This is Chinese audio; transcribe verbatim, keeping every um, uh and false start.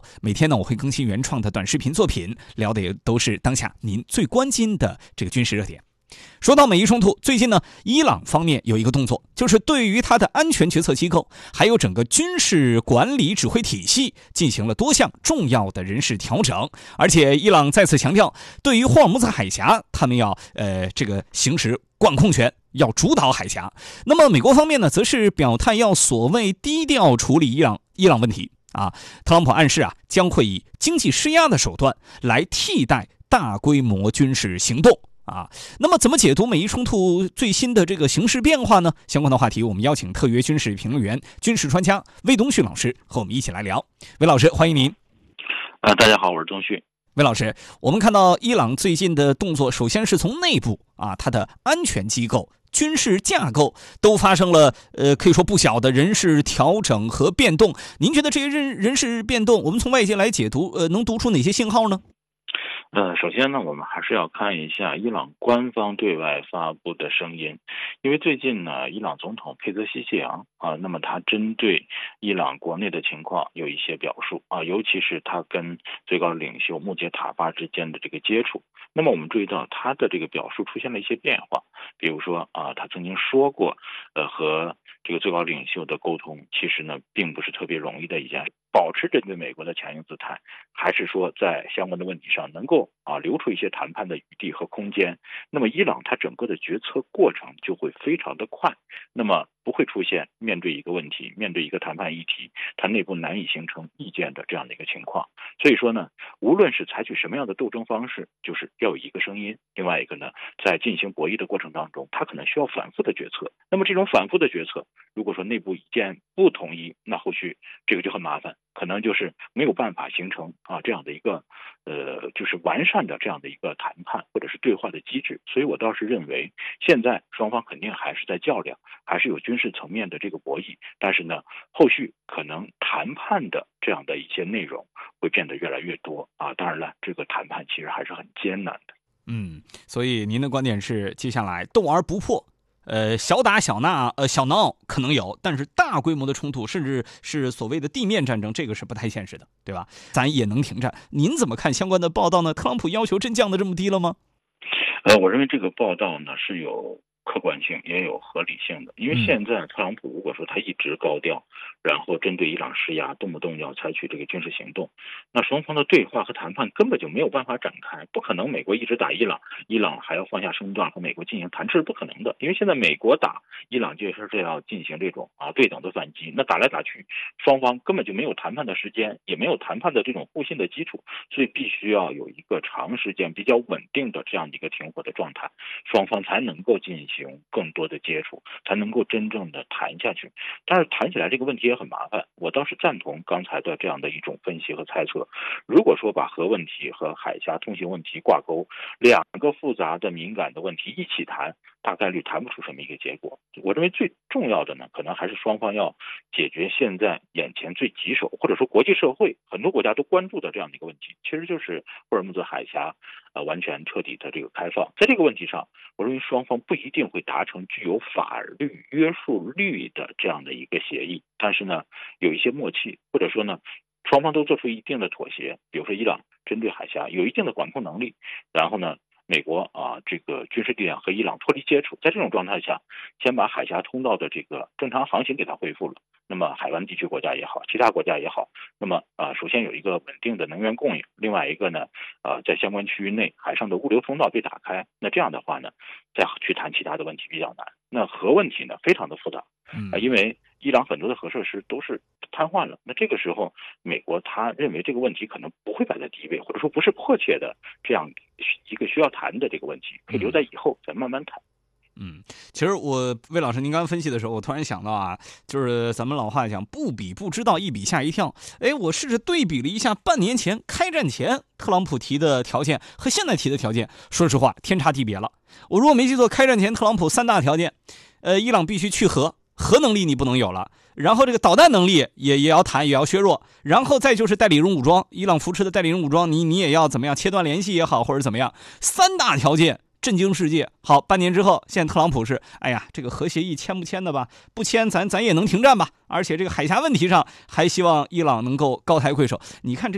每天呢我会更新原创的短视频作品，聊的也都是当下您最关心的这个军事热点。说到美伊冲突，最近呢，伊朗方面有一个动作，就是对于它的安全决策机构，还有整个军事管理指挥体系进行了多项重要的人事调整，而且伊朗再次强调，对于霍尔木兹海峡，他们要呃这个行使管控权，要主导海峡。那么美国方面呢，则是表态要所谓低调处理伊朗伊朗问题啊。特朗普暗示啊，将会以经济施压的手段来替代大规模军事行动。啊，那么怎么解读美伊冲突最新的这个形势变化呢？相关的话题，我们邀请特约军事评论员、军事专家魏东旭老师和我们一起来聊。魏老师，欢迎您。 呃，大家好，我是东旭。 魏老师，我们看到伊朗最近的动作，首先是从内部啊，它的安全机构、军事架构都发生了呃，可以说不小的人事调整和变动。您觉得这些人人事变动，我们从外界来解读，呃，能读出哪些信号呢？ 呃，首先呢，我们还是要看一下伊朗官方对外发布的声音，因为最近呢，伊朗总统佩泽西谢扬啊，那么他针对伊朗国内的情况有一些表述啊，尤其是他跟最高领袖穆杰塔巴之间的这个接触，那么我们注意到他的这个表述出现了一些变化，比如说啊，他曾经说过，呃，和这个最高领袖的沟通，其实呢，并不是特别容易的一件事。保持针对美国的强硬姿态，还是说在相关的问题上能够啊留出一些谈判的余地和空间，那么伊朗它整个的决策过程就会非常的快，那么不会出现面对一个问题、面对一个谈判议题，它内部难以形成意见的这样的一个情况。所以说呢，无论是采取什么样的斗争方式，就是要有一个声音，另外一个呢，在进行博弈的过程当中，它可能需要反复的决策。那么这种反复的决策，如果说内部意见不统一，那后续这个就很麻烦。可能就是没有办法形成啊这样的一个呃就是完善的这样的一个谈判或者是对话的机制，所以我倒是认为现在双方肯定还是在较量，还是有军事层面的这个博弈，但是呢，后续可能谈判的这样的一些内容会变得越来越多啊。当然了，这个谈判其实还是很艰难的。 嗯，所以您的观点是，接下来斗而不破。呃，小打小闹，呃，小闹可能有，但是大规模的冲突，甚至是所谓的地面战争，这个是不太现实的，对吧？咱也能停战。您怎么看相关的报道呢？特朗普要求真降得这么低了吗？ 呃，我认为这个报道呢是有客观性，也有合理性的。因为现在特朗普如果说他一直高调，然后针对伊朗施压，动不动要采取这个军事行动，那双方的对话和谈判根本就没有办法展开。不可能美国一直打伊朗，伊朗还要放下身段和美国进行谈，这是不可能的。因为现在美国打伊朗就是要进行这种啊对等的反击，那打来打去，双方根本就没有谈判的时间，也没有谈判的这种互信的基础，所以必须要有一个长时间比较稳定的这样的一个停火的状态，双方才能够进行更多的接触，才能够真正的谈下去。但是谈起来这个问题也很麻烦，我倒是赞同刚才的这样的一种分析和猜测。如果说把核问题和海峡通行问题挂钩，两个复杂的敏感的问题一起谈，大概率谈不出什么一个结果。我认为最重要的呢，可能还是双方要解决现在眼前最棘手，或者说国际社会很多国家都关注的这样的一个问题，其实就是霍尔木兹海峡呃完全彻底的这个开放。在这个问题上，我认为双方不一定会达成具有法律约束力的这样的一个协议，但是呢，有一些默契，或者说呢，双方都做出一定的妥协。比如说伊朗针对海峡有一定的管控能力，然后呢，美国啊这个军事力量和伊朗脱离接触，在这种状态下，先把海峡通道的这个正常航行给它恢复了。那么海湾地区国家也好，其他国家也好，那么啊、呃，首先有一个稳定的能源供应，另外一个呢，呃，在相关区域内海上的物流通道被打开，那这样的话呢，再去谈其他的问题比较难。那核问题呢，非常的复杂，啊、呃，因为伊朗很多的核设施都是瘫痪了，那这个时候，美国他认为这个问题可能不会摆在第一位，或者说不是迫切的这样一个需要谈的这个问题，可以留在以后再慢慢谈。 嗯，其实我魏老师您刚刚分析的时候，我突然想到啊，就是咱们老话讲不比不知道，一比吓一跳。哎，我试着对比了一下半年前开战前特朗普提的条件和现在提的条件，说实话天差地别了。我如果没记错，开战前特朗普三大条件，呃，伊朗必须去核，核能力你不能有了，然后这个导弹能力也也要谈，也要削弱，然后再就是代理人武装，伊朗扶持的代理人武装，你你也要怎么样切断联系也好，或者怎么样，三大条件。震惊世界。好，半年之后，现在特朗普是，哎呀，这个核协议签不签的吧？不签，咱咱也能停战吧？而且这个海峡问题上，还希望伊朗能够高抬贵手。你看这。